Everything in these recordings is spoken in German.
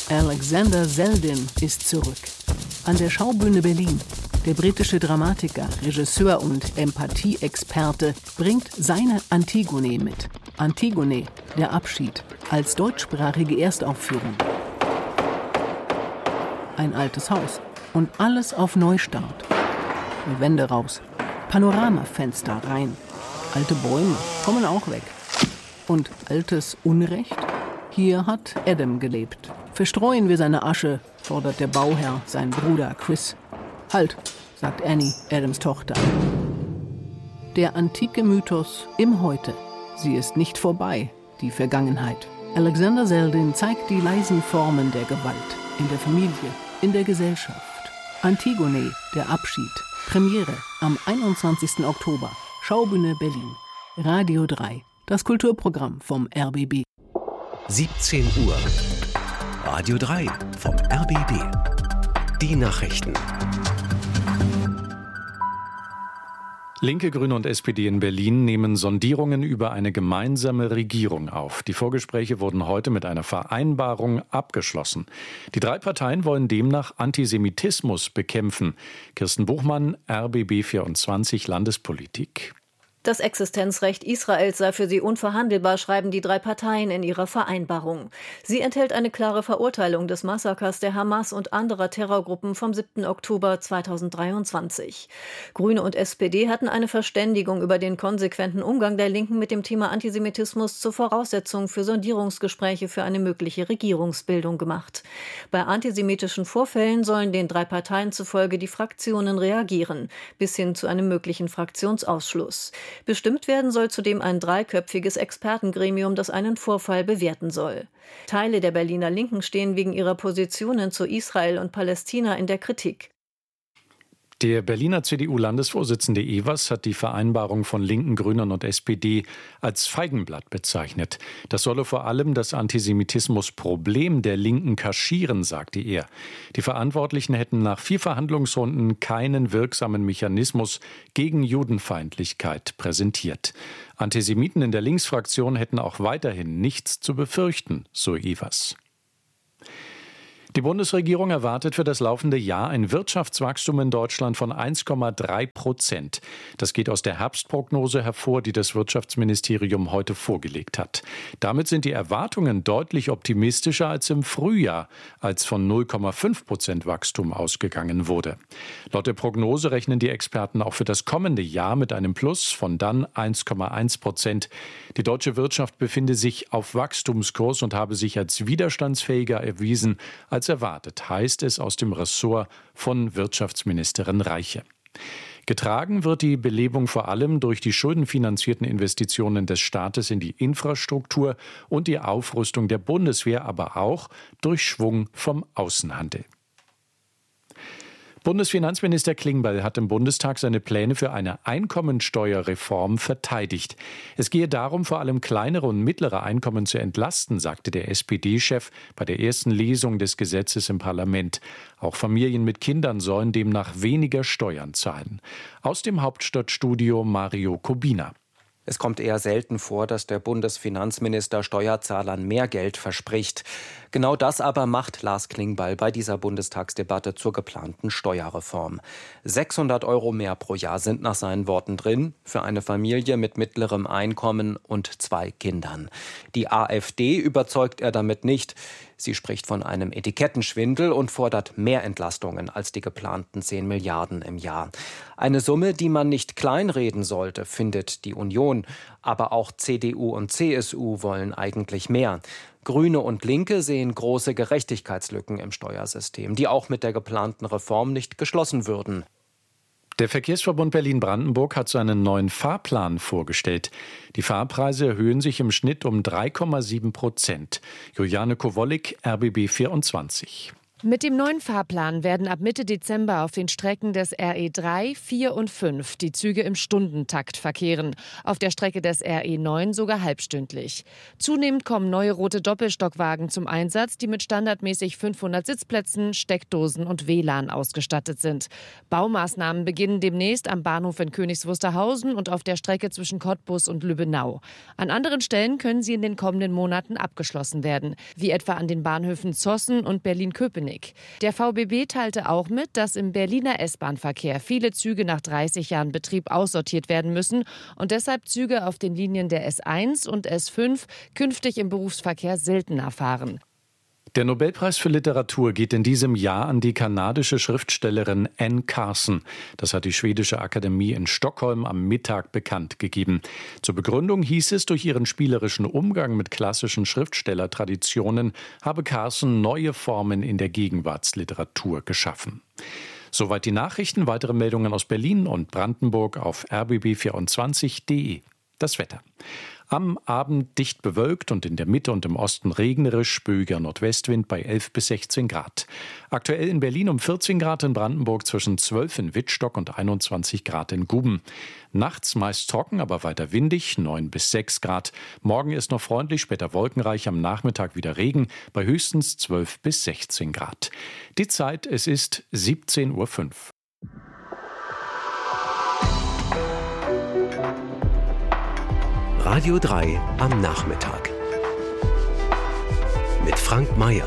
Alexander Selden ist zurück. An der Schaubühne Berlin. Der britische Dramatiker, Regisseur und Empathie-Experte bringt seine Antigone mit. Antigone, der Abschied, als deutschsprachige Erstaufführung. Ein altes Haus und alles auf Neustart. Die Wände raus, Panoramafenster rein. Alte Bäume kommen auch weg. Und altes Unrecht? Hier hat Adam gelebt. Verstreuen wir seine Asche, fordert der Bauherr seinen Bruder Chris. Halt, sagt Annie, Adams Tochter. Der antike Mythos im Heute. Sie ist nicht vorbei, die Vergangenheit. Alexander Selden zeigt die leisen Formen der Gewalt. In der Familie, in der Gesellschaft. Antigone, der Abschied. Premiere am 21. Oktober. Schaubühne Berlin. Radio 3. Das Kulturprogramm vom RBB. 17 Uhr. Radio 3 vom RBB. Die Nachrichten. Linke, Grüne und SPD in Berlin nehmen Sondierungen über eine gemeinsame Regierung auf. Die Vorgespräche wurden heute mit einer Vereinbarung abgeschlossen. Die drei Parteien wollen demnach Antisemitismus bekämpfen. Kirsten Buchmann, RBB 24 Landespolitik. Das Existenzrecht Israels sei für sie unverhandelbar, schreiben die drei Parteien in ihrer Vereinbarung. Sie enthält eine klare Verurteilung des Massakers der Hamas und anderer Terrorgruppen vom 7. Oktober 2023. Grüne und SPD hatten eine Verständigung über den konsequenten Umgang der Linken mit dem Thema Antisemitismus zur Voraussetzung für Sondierungsgespräche für eine mögliche Regierungsbildung gemacht. Bei antisemitischen Vorfällen sollen den drei Parteien zufolge die Fraktionen reagieren, bis hin zu einem möglichen Fraktionsausschluss. Bestimmt werden soll zudem ein dreiköpfiges Expertengremium, das einen Vorfall bewerten soll. Teile der Berliner Linken stehen wegen ihrer Positionen zu Israel und Palästina in der Kritik. Der Berliner CDU-Landesvorsitzende Evers hat die Vereinbarung von Linken, Grünen und SPD als Feigenblatt bezeichnet. Das solle vor allem das Antisemitismus-Problem der Linken kaschieren, sagte er. Die Verantwortlichen hätten nach 4 Verhandlungsrunden keinen wirksamen Mechanismus gegen Judenfeindlichkeit präsentiert. Antisemiten in der Linksfraktion hätten auch weiterhin nichts zu befürchten, so Evers. Die Bundesregierung erwartet für das laufende Jahr ein Wirtschaftswachstum in Deutschland von 1,3%. Das geht aus der Herbstprognose hervor, die das Wirtschaftsministerium heute vorgelegt hat. Damit sind die Erwartungen deutlich optimistischer als im Frühjahr, als von 0,5% Wachstum ausgegangen wurde. Laut der Prognose rechnen die Experten auch für das kommende Jahr mit einem Plus von dann 1,1%. Die deutsche Wirtschaft befinde sich auf Wachstumskurs und habe sich als widerstandsfähiger erwiesen als erwartet, heißt es aus dem Ressort von Wirtschaftsministerin Reiche. Getragen wird die Belebung vor allem durch die schuldenfinanzierten Investitionen des Staates in die Infrastruktur und die Aufrüstung der Bundeswehr, aber auch durch Schwung vom Außenhandel. Bundesfinanzminister Klingbeil hat im Bundestag seine Pläne für eine Einkommensteuerreform verteidigt. Es gehe darum, vor allem kleinere und mittlere Einkommen zu entlasten, sagte der SPD-Chef bei der ersten Lesung des Gesetzes im Parlament. Auch Familien mit Kindern sollen demnach weniger Steuern zahlen. Aus dem Hauptstadtstudio Mario Kubina. Es kommt eher selten vor, dass der Bundesfinanzminister Steuerzahlern mehr Geld verspricht. Genau das aber macht Lars Klingbeil bei dieser Bundestagsdebatte zur geplanten Steuerreform. 600 € mehr pro Jahr sind nach seinen Worten drin für eine Familie mit mittlerem Einkommen und 2 Kindern. Die AfD überzeugt er damit nicht. Sie spricht von einem Etikettenschwindel und fordert mehr Entlastungen als die geplanten 10 Milliarden im Jahr. Eine Summe, die man nicht kleinreden sollte, findet die Union. Aber auch CDU und CSU wollen eigentlich mehr. Grüne und Linke sehen große Gerechtigkeitslücken im Steuersystem, die auch mit der geplanten Reform nicht geschlossen würden. Der Verkehrsverbund Berlin-Brandenburg hat seinen neuen Fahrplan vorgestellt. Die Fahrpreise erhöhen sich im Schnitt um 3,7%. Juliane Kowollik, RBB 24. Mit dem neuen Fahrplan werden ab Mitte Dezember auf den Strecken des RE 3, 4 und 5 die Züge im Stundentakt verkehren. Auf der Strecke des RE 9 sogar halbstündlich. Zunehmend kommen neue rote Doppelstockwagen zum Einsatz, die mit standardmäßig 500 Sitzplätzen, Steckdosen und WLAN ausgestattet sind. Baumaßnahmen beginnen demnächst am Bahnhof in Königs Wusterhausen und auf der Strecke zwischen Cottbus und Lübbenau. An anderen Stellen können sie in den kommenden Monaten abgeschlossen werden, wie etwa an den Bahnhöfen Zossen und Berlin-Köpenick. Der VBB teilte auch mit, dass im Berliner S-Bahn-Verkehr viele Züge nach 30 Jahren Betrieb aussortiert werden müssen und deshalb Züge auf den Linien der S1 und S5 künftig im Berufsverkehr seltener fahren. Der Nobelpreis für Literatur geht in diesem Jahr an die kanadische Schriftstellerin Anne Carson. Das hat die Schwedische Akademie in Stockholm am Mittag bekannt gegeben. Zur Begründung hieß es, durch ihren spielerischen Umgang mit klassischen Schriftstellertraditionen habe Carson neue Formen in der Gegenwartsliteratur geschaffen. Soweit die Nachrichten. Weitere Meldungen aus Berlin und Brandenburg auf rbb24.de. Das Wetter. Am Abend dicht bewölkt und in der Mitte und im Osten regnerisch, böiger Nordwestwind bei 11 bis 16 Grad. Aktuell in Berlin um 14 Grad, in Brandenburg zwischen 12 in Wittstock und 21 Grad in Guben. Nachts meist trocken, aber weiter windig, 9 bis 6 Grad. Morgen ist noch freundlich, später wolkenreich, am Nachmittag wieder Regen, bei höchstens 12 bis 16 Grad. Die Zeit, es ist 17:05 Uhr. Radio 3 am Nachmittag. Mit Frank Mayer.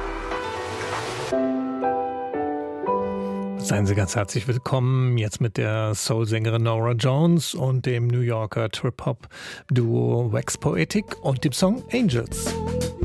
Seien Sie ganz herzlich willkommen jetzt mit der Soul-Sängerin Norah Jones und dem New Yorker Trip-Hop-Duo Wax Poetic und dem Song Angels.